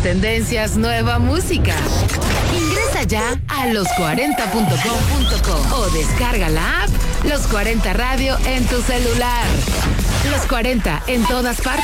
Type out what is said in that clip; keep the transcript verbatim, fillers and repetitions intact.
tendencias, nueva música. Ingresa ya a los cuarenta punto com punto co o descarga la app Los cuarenta Radio en tu celular. Los cuarenta en todas partes.